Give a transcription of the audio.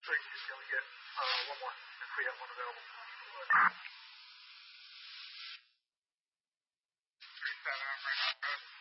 So you should be able to get one more if we have one available. 37 right now.